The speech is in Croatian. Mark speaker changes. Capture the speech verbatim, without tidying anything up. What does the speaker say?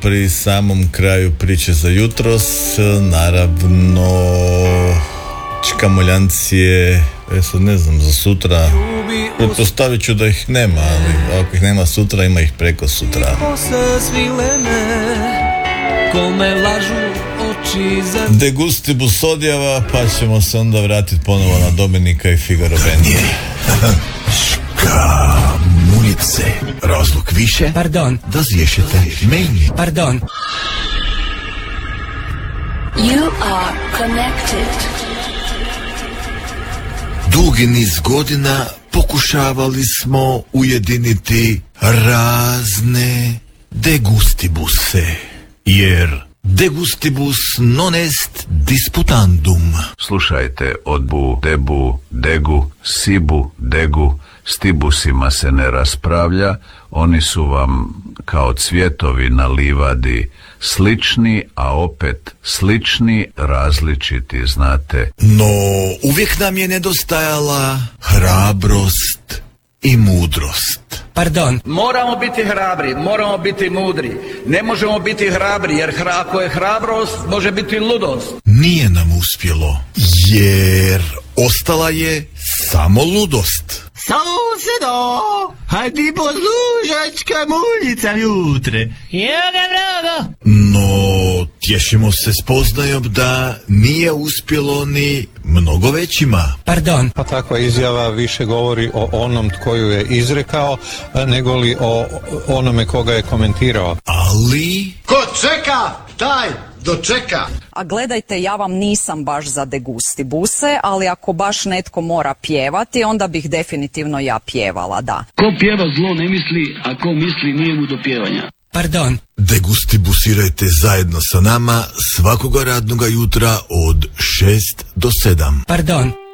Speaker 1: pri samom kraju priče za jutros, naravno čkamoljancije, ja sad ne znam, za sutra, pretpostavit ću da ih nema, ali ako ih nema sutra, ima ih preko sutra. De gustibus odjava, pa ćemo se onda vratiti ponovo na Dominika i Figaro Band.
Speaker 2: Škamunice. Razlog više?
Speaker 3: Pardon.
Speaker 2: Da zješete meni.
Speaker 3: Pardon.
Speaker 4: You are connected.
Speaker 2: Dugi niz godina pokušavali smo ujediniti razne degustibuse, jer degustibus non est disputandum.
Speaker 5: Slušajte, od bu, debu, degu, sibu, degu, s tibusima se ne raspravlja, oni su vam kao cvjetovi na livadi slični, a opet slični, različiti, znate.
Speaker 2: No, uvijek nam je nedostajala hrabrost i mudrost.
Speaker 3: Pardon.
Speaker 6: Moramo biti hrabri, moramo biti mudri. Ne možemo biti hrabri, jer hra, ako je hrabrost, može biti ludost.
Speaker 2: Nije nam uspjelo, jer ostala je samo ludost.
Speaker 7: Susjedo, hajdi poslušać Kamuljica jutre.
Speaker 3: Joga vraga.
Speaker 2: No, tješimo se spoznajom da nije uspjelo ni mnogo većima.
Speaker 3: Pardon.
Speaker 8: Pa takva izjava više govori o onom tko ju je izrekao, nego li o onome koga je komentirao.
Speaker 2: Ali...
Speaker 7: Ko čeka, taj dočeka.
Speaker 9: A gledajte, ja vam nisam baš za degustibuse, ali ako baš netko mora pjevati, onda bih definitivno ja pjevala, da.
Speaker 10: Ko pjeva zlo ne misli, a ko misli nije mu do pjevanja.
Speaker 3: Pardon.
Speaker 2: Degustibusirajte zajedno sa nama svakoga radnoga jutra od šest do sedam.
Speaker 3: Pardon.